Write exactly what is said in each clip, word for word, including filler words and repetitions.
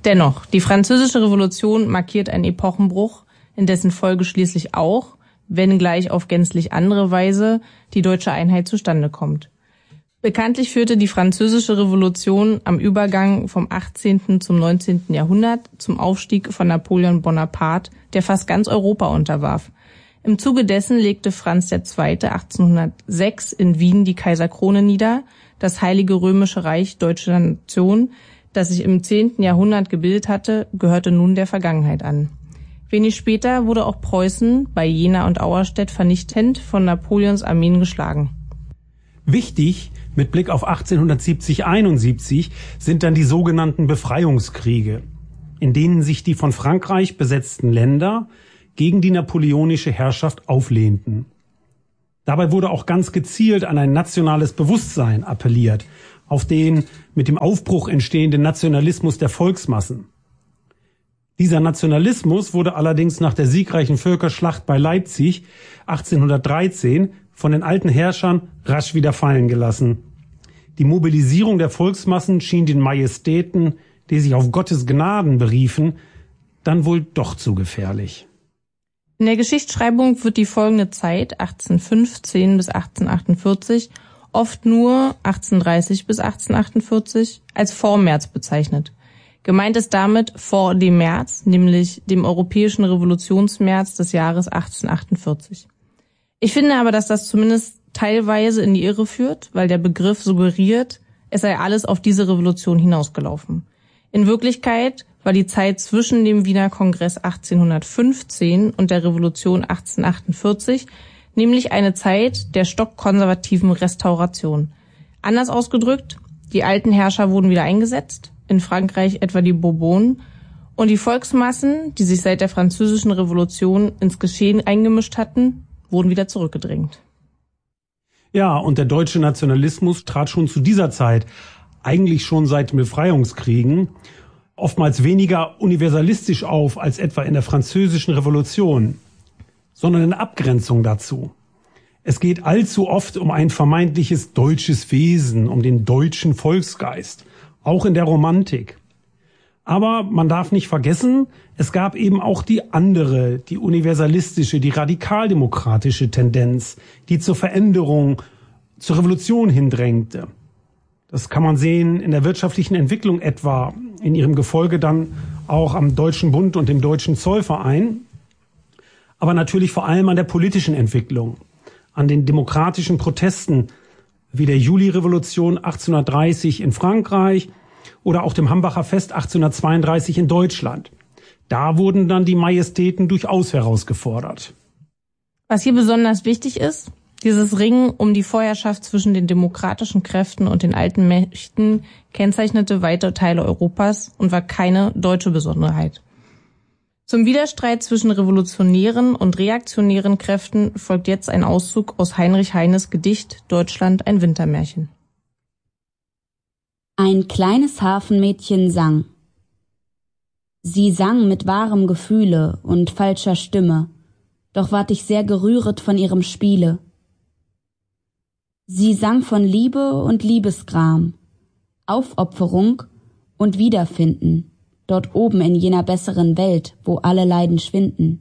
Dennoch, die Französische Revolution markiert einen Epochenbruch, in dessen Folge schließlich auch, wenngleich auf gänzlich andere Weise, die deutsche Einheit zustande kommt. Bekanntlich führte die Französische Revolution am Übergang vom achtzehnten zum neunzehnten Jahrhundert zum Aufstieg von Napoleon Bonaparte, der fast ganz Europa unterwarf. Im Zuge dessen legte Franz der Zweite. achtzehnhundertsechs in Wien die Kaiserkrone nieder, das Heilige Römische Reich deutscher Nation, das sich im zehnten Jahrhundert gebildet hatte, gehörte nun der Vergangenheit an. Wenig später wurde auch Preußen bei Jena und Auerstedt vernichtend von Napoleons Armeen geschlagen. Wichtig mit Blick auf achtzehnhundertsiebzig einundsiebzig sind dann die sogenannten Befreiungskriege, in denen sich die von Frankreich besetzten Länder gegen die napoleonische Herrschaft auflehnten. Dabei wurde auch ganz gezielt an ein nationales Bewusstsein appelliert, auf den mit dem Aufbruch entstehenden Nationalismus der Volksmassen. Dieser Nationalismus wurde allerdings nach der siegreichen Völkerschlacht bei Leipzig achtzehnhundertdreizehn von den alten Herrschern rasch wieder fallen gelassen. Die Mobilisierung der Volksmassen schien den Majestäten, die sich auf Gottes Gnaden beriefen, dann wohl doch zu gefährlich. In der Geschichtsschreibung wird die folgende Zeit, achtzehnhundertfünfzehn bis achtzehnhundertachtundvierzig, oft nur achtzehnhundertdreißig bis achtzehnhundertachtundvierzig als Vormärz bezeichnet. Gemeint ist damit vor dem März, nämlich dem europäischen Revolutionsmärz des Jahres achtzehnhundertachtundvierzig. Ich finde aber, dass das zumindest teilweise in die Irre führt, weil der Begriff suggeriert, es sei alles auf diese Revolution hinausgelaufen. In Wirklichkeit war die Zeit zwischen dem Wiener Kongress achtzehnhundertfünfzehn und der Revolution achtzehnhundertachtundvierzig nämlich eine Zeit der stockkonservativen Restauration. Anders ausgedrückt, die alten Herrscher wurden wieder eingesetzt, in Frankreich etwa die Bourbonen, und die Volksmassen, die sich seit der Französischen Revolution ins Geschehen eingemischt hatten, wurden wieder zurückgedrängt. Ja, und der deutsche Nationalismus trat schon zu dieser Zeit, eigentlich schon seit den Befreiungskriegen, oftmals weniger universalistisch auf als etwa in der Französischen Revolution, sondern in Abgrenzung dazu. Es geht allzu oft um ein vermeintliches deutsches Wesen, um den deutschen Volksgeist, auch in der Romantik. Aber man darf nicht vergessen, es gab eben auch die andere, die universalistische, die radikaldemokratische Tendenz, die zur Veränderung, zur Revolution hindrängte. Das kann man sehen in der wirtschaftlichen Entwicklung etwa, in ihrem Gefolge dann auch am Deutschen Bund und dem Deutschen Zollverein, aber natürlich vor allem an der politischen Entwicklung, an den demokratischen Protesten wie der Julirevolution achtzehnhundertdreißig in Frankreich oder auch dem Hambacher Fest achtzehnhundertzweiunddreißig in Deutschland. Da wurden dann die Majestäten durchaus herausgefordert. Was hier besonders wichtig ist, dieses Ringen um die Vorherrschaft zwischen den demokratischen Kräften und den alten Mächten kennzeichnete weite Teile Europas und war keine deutsche Besonderheit. Zum Widerstreit zwischen revolutionären und reaktionären Kräften folgt jetzt ein Auszug aus Heinrich Heines Gedicht Deutschland ein Wintermärchen. Ein kleines Hafenmädchen sang. Sie sang mit wahrem Gefühle und falscher Stimme, doch ward ich sehr gerühret von ihrem Spiele. Sie sang von Liebe und Liebesgram, Aufopferung und Wiederfinden, dort oben in jener besseren Welt, wo alle Leiden schwinden.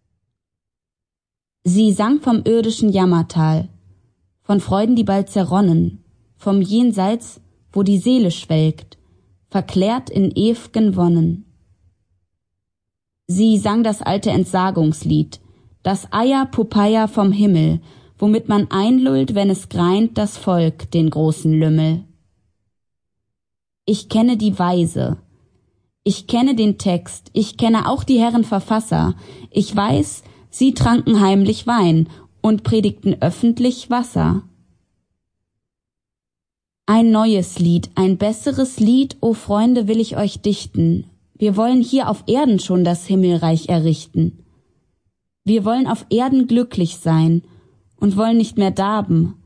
Sie sang vom irdischen Jammertal, von Freuden, die bald zerronnen, vom Jenseits, wo die Seele schwelgt, verklärt in ew'gen Wonnen. Sie sang das alte Entsagungslied, das Eier Popeia vom Himmel, womit man einlullt, wenn es greint das Volk, den großen Lümmel. Ich kenne die Weise, ich kenne den Text, ich kenne auch die Herren Verfasser, ich weiß, sie tranken heimlich Wein und predigten öffentlich Wasser. Ein neues Lied, ein besseres Lied, o Freunde, will ich euch dichten. Wir wollen hier auf Erden schon das Himmelreich errichten. Wir wollen auf Erden glücklich sein und wollen nicht mehr darben,